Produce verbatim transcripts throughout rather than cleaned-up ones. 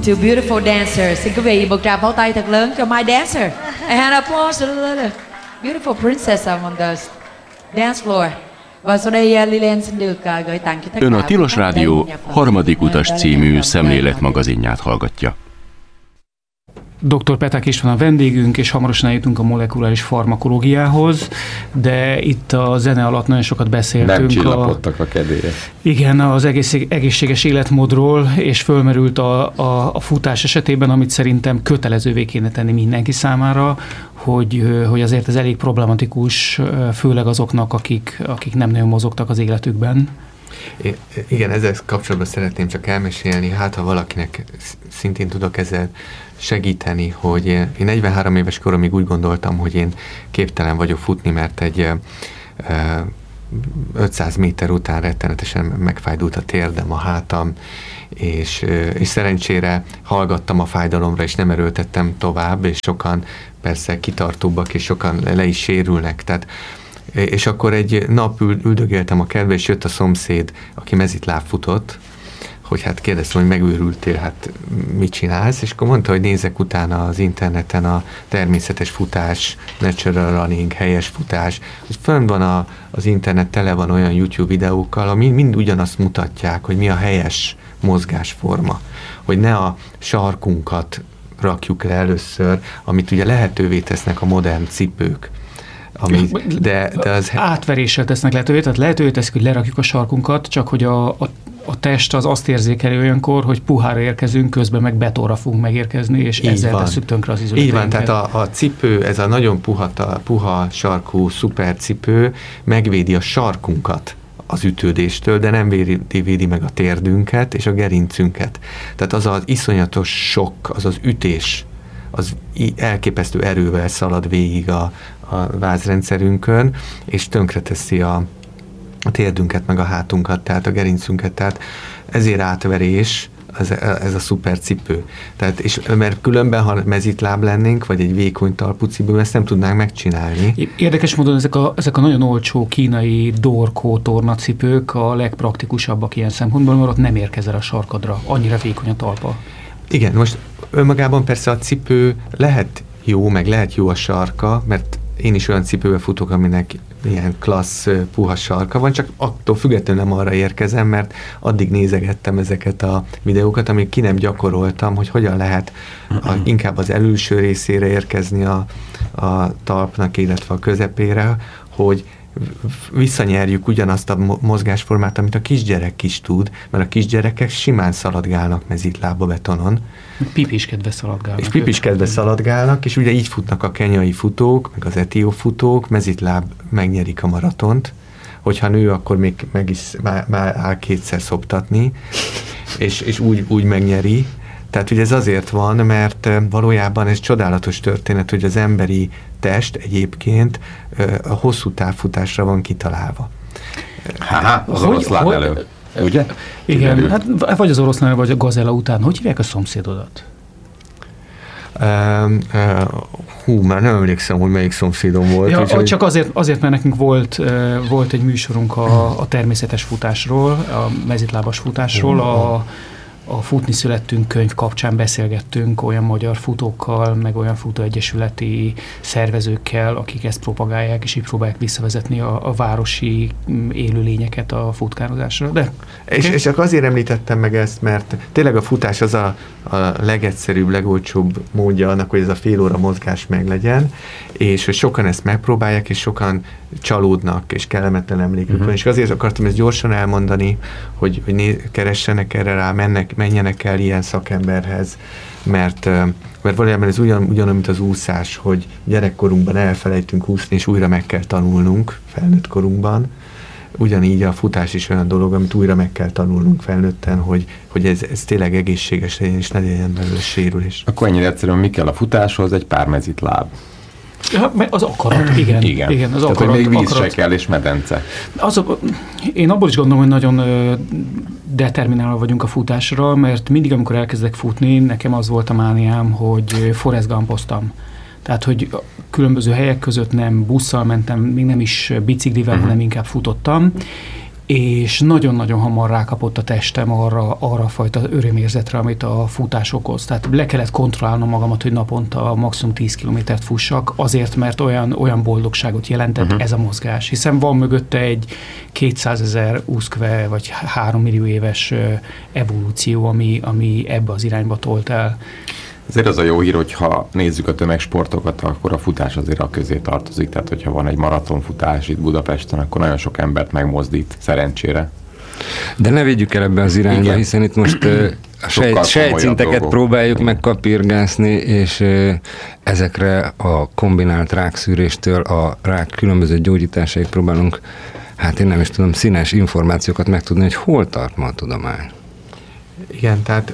Two beautiful dancers. Xin quý vị một tràng pháo tay thật lớn cho my dancer. A hand applause. Beautiful princess on the dance floor. Và sau đây Lilian xin được gửi tặng cho tất cả. Ön a Tilos Rádió harmadik utas című szemléletmagazinját hallgatja. doktor Peták István a vendégünk, és hamarosan eljutunk a molekuláris farmakológiához, de itt a zene alatt nagyon sokat beszéltünk. Nem csillapodtak a, a kedélyek. Igen, az egész, egészséges életmódról, és fölmerült a, a, a futás esetében, amit szerintem kötelezővé kéne tenni mindenki számára, hogy, hogy azért ez elég problematikus, főleg azoknak, akik, akik nem nagyon mozogtak az életükben. É, igen, ezzel kapcsolatban szeretném csak elmesélni, hát ha valakinek szintén tudok ezzel segíteni, hogy én negyvenhárom éves koromig úgy gondoltam, hogy én képtelen vagyok futni, mert egy ötszáz méter után rettenetesen megfájdult a térdem, a hátam, és, és szerencsére hallgattam a fájdalomra, és nem erőltettem tovább, és sokan persze kitartóbbak, és sokan le is sérülnek, tehát és akkor egy nap üldögéltem a kertbe, és jött a szomszéd, aki mezitláb futott, hogy hát kérdeztem, hogy megőrültél, hát mit csinálsz, és akkor mondta, hogy nézek utána az interneten a természetes futás, natural running, helyes futás, hogy fönn van a, az internet, tele van olyan YouTube videókkal, ami mind ugyanazt mutatják, hogy mi a helyes mozgásforma, hogy ne a sarkunkat rakjuk le először, amit ugye lehetővé tesznek a modern cipők. Ami, de, de az... Átveréssel tesznek lehetővé, tehát lehetővé teszik, hogy lerakjuk a sarkunkat, csak hogy a, a, a test az azt érzékeli olyankor, hogy puhára érkezünk, közben meg betonra fogunk megérkezni, és így ezzel van. Tesszük tönkre az izületeinket. Így van, tehát a, a cipő, ez a nagyon puha, puha sarkú szupercipő megvédi a sarkunkat az ütődéstől, de nem védi, védi meg a térdünket és a gerincünket. Tehát az az iszonyatos sok, az az ütés, az elképesztő erővel szalad végig a, a vázrendszerünkön, és tönkreteszi a, a térdünket, meg a hátunkat, tehát a gerincünket, tehát ezért átverés ez, ez a szuper cipő. Tehát, és, mert különben, ha mezitláb lennénk, vagy egy vékony talpú cipő, ezt nem tudnánk megcsinálni. Érdekes módon ezek a, ezek a nagyon olcsó kínai Dorco tornacipők a legpraktikusabbak ilyen szempontból, mert ott nem érkezel a sarkadra, annyira vékony a talpa. Igen, most önmagában persze a cipő lehet jó, meg lehet jó a sarka, mert én is olyan cipőbe futok, aminek ilyen klassz, puha sarka van, csak attól függetlenül nem arra érkezem, mert addig nézegettem ezeket a videókat, amíg ki nem gyakoroltam, hogy hogyan lehet a, inkább az előső részére érkezni a, a talpnak, illetve a közepére, hogy visszanyerjük ugyanazt a mozgásformát, amit a kisgyerek is tud, mert a kisgyerekek simán szaladgálnak mezitlábba betonon. Pipiskedve szaladgálnak. És pipiskedve szaladgálnak, és ugye így futnak a kenyai futók, meg az etióp futók, mezitláb megnyerik a maratont, hogyha nő, akkor még meg is már, már áll kétszer szoptatni, és, és úgy, úgy megnyeri. Tehát ugye ez azért van, mert valójában ez csodálatos történet, hogy az emberi test egyébként a hosszú távfutásra van kitalálva. Há, az oroszlán elő, ugye? Igen, hát vagy az oroszlán, vagy a gazella után. Hogy hívják a szomszédodat? Uh, uh, hú, már nem emlékszem, hogy melyik szomszédom volt. Ja, úgy, csak azért, azért, mert nekünk volt, uh, volt egy műsorunk a, a természetes futásról, a mezitlábas futásról, a A Futni születtünk könyv kapcsán beszélgettünk olyan magyar futókkal, meg olyan futóegyesületi szervezőkkel, akik ezt propagálják, és így próbálják visszavezetni a, a városi élőlényeket a futkározásra. De, és, okay. és csak azért említettem meg ezt, mert tényleg a futás az a, a legegyszerűbb, legolcsóbb módja annak, hogy ez a fél óra mozgás meglegyen, és hogy sokan ezt megpróbálják, és sokan csalódnak, és kellemetlen emlékük van. Uh-huh. És azért akartam ezt gyorsan elmondani, hogy, hogy né, keressenek erre rá, mennek, menjenek el ilyen szakemberhez, mert, mert valójában ez ugyan, ugyanúgy, mint az úszás, hogy gyerekkorunkban elfelejtünk úszni, és újra meg kell tanulnunk felnőtt korunkban. Ugyanígy a futás is olyan dolog, amit újra meg kell tanulnunk felnőtten, hogy, hogy ez, ez tényleg egészséges legyen, és ne legyen belőle sérülés. Akkor ennyire egyszerűen mi kell a futáshoz? Egy pár mezitláb. Ja, az akarat, igen. Igen, igen az tehát, akarat, hogy még víz akarat. se kell, és medence. Az, én abból is gondolom, hogy nagyon determinálva vagyunk a futásra, mert mindig, amikor elkezdek futni, nekem az volt a mániám, hogy Forrest Gumpoztam. Tehát, hogy különböző helyek között nem busszal mentem, még nem is biciklivel, uh-huh. hanem inkább futottam, és nagyon-nagyon hamar rákapott a testem arra, arra a fajta örömérzetre, amit a futás okoz. Tehát le kellett kontrollálnom magamat, hogy naponta maximum tíz kilométert fussak, azért, mert olyan, olyan boldogságot jelentett uh-huh. ez a mozgás. Hiszen van mögötte egy kétszázezer úszkve, vagy három millió éves evolúció, ami, ami ebbe az irányba tolt el. Ezért az a jó hír, hogyha nézzük a tömegsportokat, akkor a futás azért a közé tartozik. Tehát, hogyha van egy maratonfutás itt Budapesten, akkor nagyon sok embert megmozdít, szerencsére. De ne vigyük el ebbe az irányba, igen. hiszen itt most uh, a sejt, sejtszinteket próbáljuk megkapirgászni, és uh, ezekre a kombinált rákszűréstől a rák különböző gyógyításaig próbálunk, hát én nem is tudom, színes információkat megtudni, hogy hol tart ma a tudomány. Igen, tehát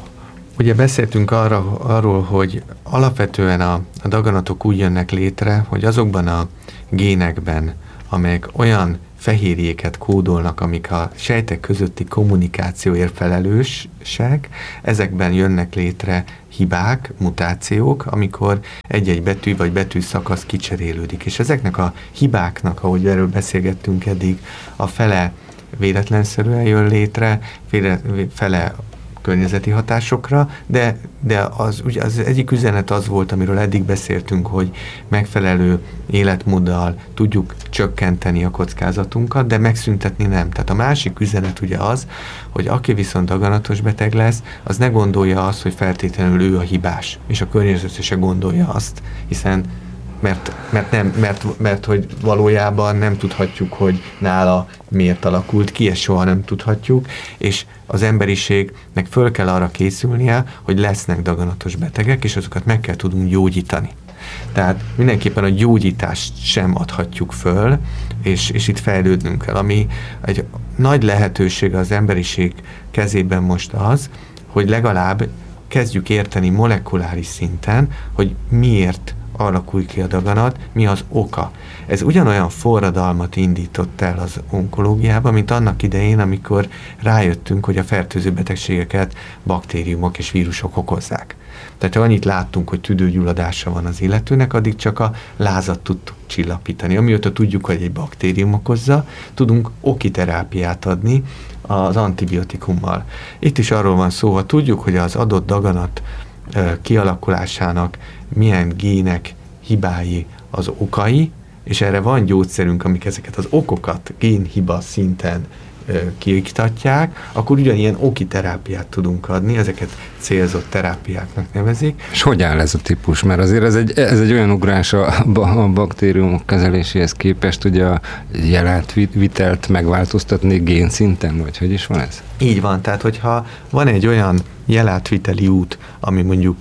ugye beszéltünk arra, arról, hogy alapvetően a, a daganatok úgy jönnek létre, hogy azokban a génekben, amelyek olyan fehérjéket kódolnak, amik a sejtek közötti kommunikációért felelősek, ezekben jönnek létre hibák, mutációk, amikor egy-egy betű vagy betűszakasz kicserélődik. És ezeknek a hibáknak, ahogy erről beszélgettünk eddig, a fele véletlenszerűen jön létre, fele, fele környezeti hatásokra, de, de az, ugye az egyik üzenet az volt, amiről eddig beszéltünk, hogy megfelelő életmóddal tudjuk csökkenteni a kockázatunkat, de megszüntetni nem. Tehát a másik üzenet ugye az, hogy aki viszont daganatos beteg lesz, az ne gondolja azt, hogy feltétlenül ő a hibás, és a környezet se gondolja azt, hiszen Mert, mert, nem, mert, mert hogy valójában nem tudhatjuk, hogy nála miért alakult ki, ezt soha nem tudhatjuk, és az emberiségnek föl kell arra készülnie, hogy lesznek daganatos betegek, és azokat meg kell tudnunk gyógyítani. Tehát mindenképpen a gyógyítást sem adhatjuk föl, és, és itt fejlődnünk kell. Ami egy nagy lehetőség az emberiség kezében most az, hogy legalább kezdjük érteni molekuláris szinten, hogy miért alakul ki a daganat, mi az oka. Ez ugyanolyan forradalmat indított el az onkológiában, mint annak idején, amikor rájöttünk, hogy a fertőző betegségeket baktériumok és vírusok okozzák. Tehát ha annyit láttunk, hogy tüdőgyulladása van az illetőnek, addig csak a lázat tudtuk csillapítani. Amióta tudjuk, hogy egy baktérium okozza, tudunk okiterápiát adni az antibiotikummal. Itt is arról van szó, ha tudjuk, hogy az adott daganat kialakulásának milyen gének hibái az okai, és erre van gyógyszerünk, amik ezeket az okokat génhiba szinten kiiktatják, akkor ugyanilyen oki terápiát tudunk adni, ezeket célzott terápiáknak nevezik. És hogy áll ez a típus? Mert azért ez egy, ez egy olyan ugrás a, a baktériumok kezeléséhez képest, ugye a jelátvitelt megváltoztatni génszinten, vagy hogy is van ez? Így van, tehát hogyha van egy olyan jelátviteli út, ami mondjuk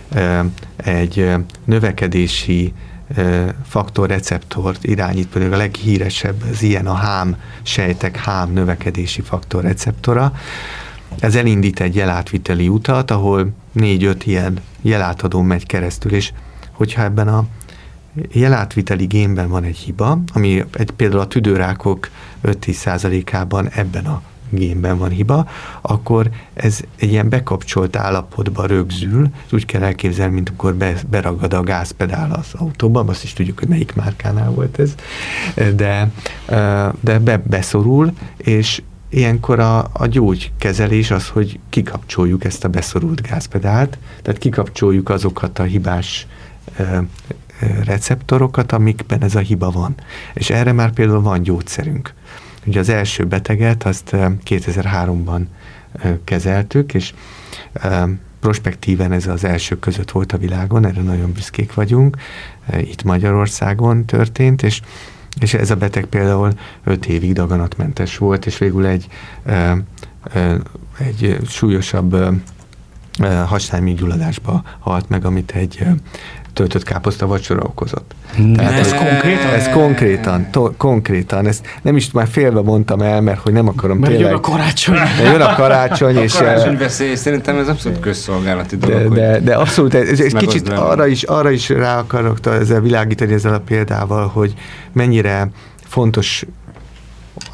egy növekedési faktorreceptort irányít, például a leghíresebb az ilyen a hám sejtek hám növekedési faktorreceptora. Ez elindít egy jelátviteli utat, ahol négy-öt ilyen jelátadón megy keresztül, és hogyha ebben a jelátviteli génben van egy hiba, ami egy, például a tüdőrákok öt-tíz százalékában ebben a génben van hiba, akkor ez egy ilyen bekapcsolt állapotba rögzül, úgy kell elképzelni, mint amikor be, beragad a gázpedál az autóban, azt is tudjuk, hogy melyik márkánál volt ez, de, de be, beszorul, és ilyenkor a, a gyógykezelés az, hogy kikapcsoljuk ezt a beszorult gázpedált, tehát kikapcsoljuk azokat a hibás receptorokat, amikben ez a hiba van. És erre már például van gyógyszerünk. Ugye az első beteget azt kétezer-háromban kezeltük, és prospektíven ez az elsők között volt a világon, erre nagyon büszkék vagyunk, itt Magyarországon történt, és, és ez a beteg például öt évig daganatmentes volt, és végül egy, egy súlyosabb hasnyálműgyulladásba halt meg, amit egy töltött káposzta vacsora okozott. Tehát ez konkrétan? Ez konkrétan, to, konkrétan. Ezt nem is már félve mondtam el, mert hogy nem akarom mert tényleg. Mert jön a karácsony. De jön a karácsony. és a karácsony veszély, szerintem ez abszolút közszolgálati dolog. De, de, de abszolút, ez, ez kicsit arra is, arra is rá akarok ezzel világítani ezzel a példával, hogy mennyire fontos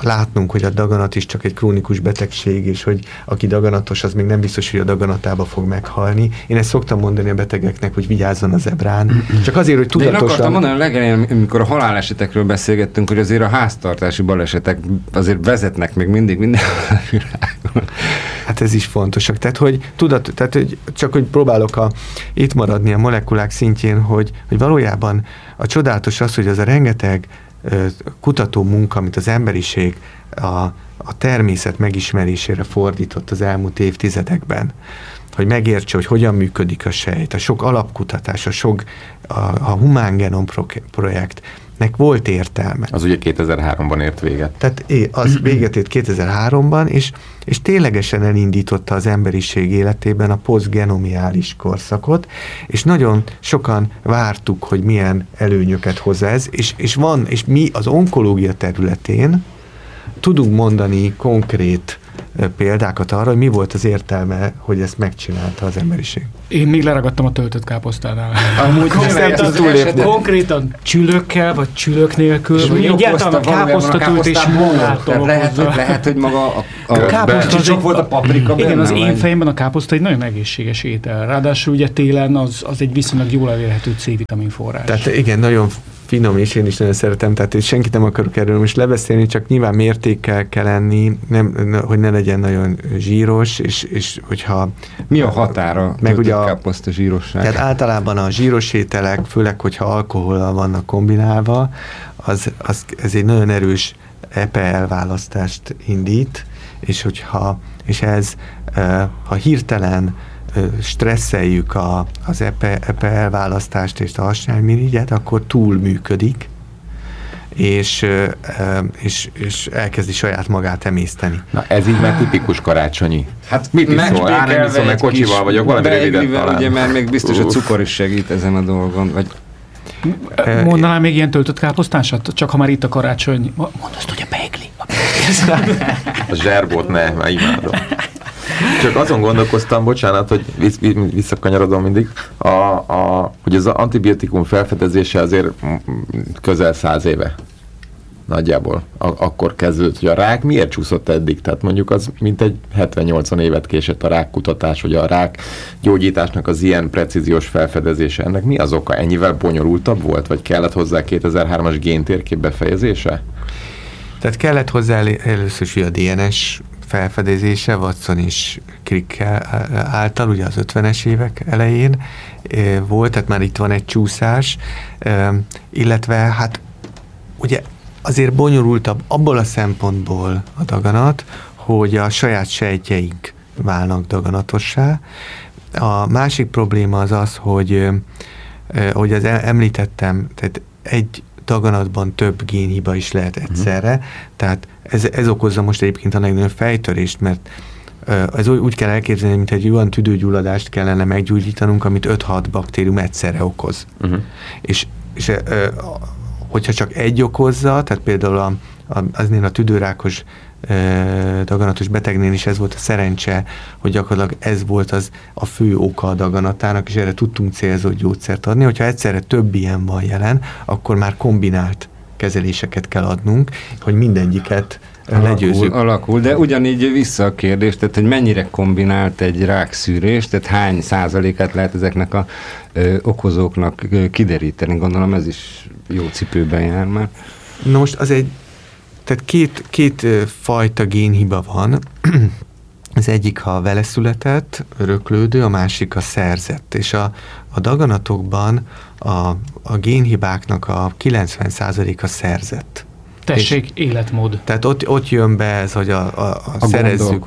látnunk, hogy a daganat is csak egy krónikus betegség, és hogy aki daganatos, az még nem biztos, hogy a daganatába fog meghalni. Én ezt szoktam mondani a betegeknek, hogy vigyázzon a zebrán. Csak azért, hogy tudatosan... De én akartam mondani, legelején, amikor a halálesetekről beszélgettünk, hogy azért a háztartási balesetek azért vezetnek még mindig minden világon. Hát ez is fontosak. Tehát, hogy tudat, tehát, hogy csak hogy próbálok a, itt maradni a molekulák szintjén, hogy, hogy valójában a csodálatos az, hogy az a rengeteg ö, kutató munka, amit az emberiség a, a természet megismerésére fordított az elmúlt évtizedekben, hogy megértse, hogy hogyan működik a sejt, a sok alapkutatás, a sok a, a Humán Genom projektnek volt értelme. Az ugye kétezer-háromban ért véget. Tehát az véget ért kétezer-háromban, és, és ténylegesen elindította az emberiség életében a posztgenomiális korszakot, és nagyon sokan vártuk, hogy milyen előnyöket hoz ez, és, és van, és mi az onkológia területén tudunk mondani konkrét példákat arra, hogy mi volt az értelme, hogy ezt megcsinálta az emberiség. Én még leragadtam a töltött káposztánál. Amúgy konkrétan, konkrétan csülökkel, vagy csülök nélkül, és vagy egyáltalán a káposztatöltés magától. Lehet, lehet, hogy maga a, a, a káposzta az csak volt a paprika igen, benne, az én vagy? fejemben a káposzta egy nagyon egészséges étel. Ráadásul ugye télen az, az egy viszonylag jól elérhető C-vitamin forrás. Tehát igen, nagyon finom, és én is nagyon szeretem, tehát senkit nem akarok erről most lebeszélni, csak nyilván mértékkel kell lenni, nem, hogy ne legyen nagyon zsíros, és, és hogyha... Mi a határa meg ugye a káposzta zsírosság? Tehát általában a zsíros ételek, főleg, hogyha alkohollal vannak kombinálva, az, az, ez egy nagyon erős é pé é elválasztást indít, és hogyha, és ez, ha hirtelen stresszeljük a, az é pé é elválasztást és a hasnyálmirigyet, akkor túl működik, és, és, és elkezdi saját magát emészteni. Na ez így már tipikus karácsonyi. Hát mit iszol? Á, nem iszom, meg kocsival vagyok, valami rövidet talán. Ugye, mert még biztos a cukor is segít ezen a dolgon. Vagy... Mondanál még ilyen töltött káposztásat? Csak ha már itt a karácsony... Mondd azt, hogy a beigli. A zserbót ne, már imádom. Csak azon gondolkoztam, bocsánat, hogy visszakanyarodom mindig, a, a, hogy az antibiotikum felfedezése azért közel száz éve nagyjából a, akkor kezdődött, hogy a rák miért csúszott eddig? Tehát mondjuk az mintegy hetven-nyolcvan évet késett a rákkutatás, hogy a rák gyógyításnak az ilyen precíziós felfedezése. Ennek mi az oka? Ennyivel bonyolultabb volt? Vagy kellett hozzá kétezer-hármas géntérkép befejezése? Tehát kellett hozzá először is a dé en es felfedezése, Watson és Crick által, ugye az ötvenes évek elején volt, tehát már itt van egy csúszás, illetve hát ugye azért bonyolultabb abból a szempontból a daganat, hogy a saját sejtjeink válnak daganatossá. A másik probléma az az, hogy hogy az említettem, tehát egy daganatban több génhiba is lehet egyszerre, uh-huh. tehát ez, ez okozza most egyébként a legnagyobb fejtörést, mert ez úgy kell elképzelni, mint egy olyan tüdőgyulladást kellene meggyógyítanunk, amit öt-hat baktérium egyszerre okoz. Uh-huh. És, és hogyha csak egy okozza, tehát például a, a, aznél a tüdőrákos daganatos betegnél is ez volt a szerencse, hogy gyakorlatilag ez volt az a fő oka a daganatának, és erre tudtunk célzott gyógyszert adni. Hogyha egyszerre több ilyen van jelen, akkor már kombinált kezeléseket kell adnunk, hogy mindegyiket legyőzzük. Alakul, alakul, de ugyanígy vissza a kérdés, tehát hogy mennyire kombinált egy rákszűrés, tehát hány százalékát lehet ezeknek a ö, okozóknak ö, kideríteni, gondolom ez is jó cipőben jár már. Na most az egy Tehát két, két fajta génhiba van. Az egyik, ha vele született, öröklődő, a másik a szerzett. És a, a daganatokban a, a génhibáknak a kilencven százaléka szerzett. Tessék, és életmód. Tehát ott, ott jön be ez, hogy a, a, a, a szerezzük.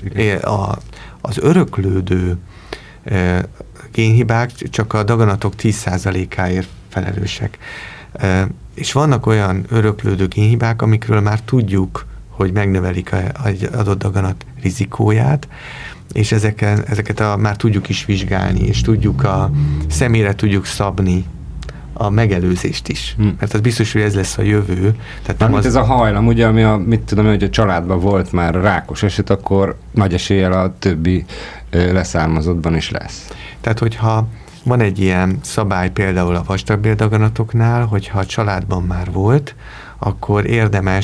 A, az öröklődő e, génhibák csak a daganatok tíz százalékáért felelősek. E, és vannak olyan öröklődő génhibák, amikről már tudjuk, hogy megnövelik egy adott daganat rizikóját, és ezeken, ezeket a, már tudjuk is vizsgálni, és tudjuk a személyre tudjuk szabni a megelőzést is. Hm. Mert az biztos, hogy ez lesz a jövő. Tehát nem az... ez a hajlam, ugye, ami a, mit tudom, hogy a családban volt már rákos eset, akkor nagy eséllyel a többi ö, leszármazottban is lesz. Tehát, hogyha van egy ilyen szabály például a vastagbéldaganatoknál, hogyha a családban már volt, akkor érdemes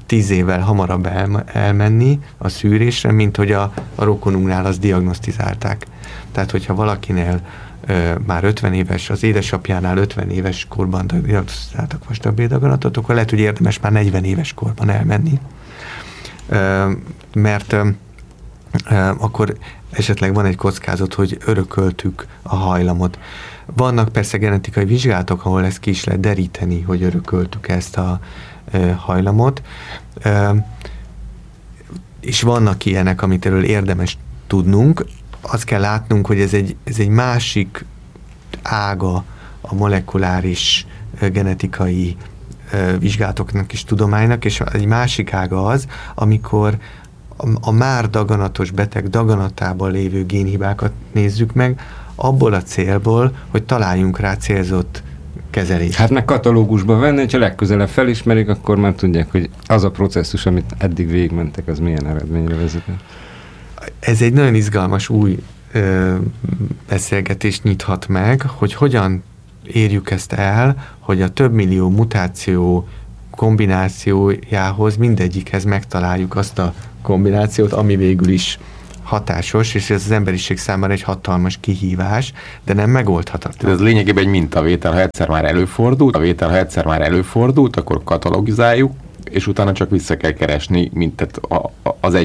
tíz évvel hamarabb el, elmenni a szűrésre, mint hogy a, a rokonunknál azt diagnosztizálták. Tehát, hogyha valakinél ö, már ötven éves, az édesapjánál ötven éves korban diagnosztizáltak vastabéldaganatot, akkor lehet, hogy érdemes már negyven éves korban elmenni. Ö, mert ö, ö, akkor esetleg van egy kockázat, hogy örököltük a hajlamot. Vannak persze genetikai vizsgálatok, ahol ezt ki is lehet deríteni, hogy örököltük ezt a ö, hajlamot. Ö, és vannak ilyenek, amit erről érdemes tudnunk. Azt kell látnunk, hogy ez egy, ez egy másik ága a molekuláris ö, genetikai ö, vizsgálatoknak és tudománynak, és egy másik ága az, amikor a, a már daganatos beteg daganatában lévő génhibákat nézzük meg, abból a célból, hogy találjunk rá célzott kezelést. Hát meg katalógusba venni, hogyha legközelebb felismerik, akkor már tudják, hogy az a processzus, amit eddig végigmentek, az milyen eredményre vezetett. Ez egy nagyon izgalmas új ö, beszélgetést nyithat meg, hogy hogyan érjük ezt el, hogy a több millió mutáció kombinációjához mindegyikhez megtaláljuk azt a kombinációt, ami végül is hatásos, és ez az emberiség számára egy hatalmas kihívás, de nem megoldhatatlan. Ez lényegében egy mintavétel, ha egyszer már előfordult, a vétel, ha egyszer már előfordult, akkor katalogizáljuk, és utána csak vissza kell keresni mintet az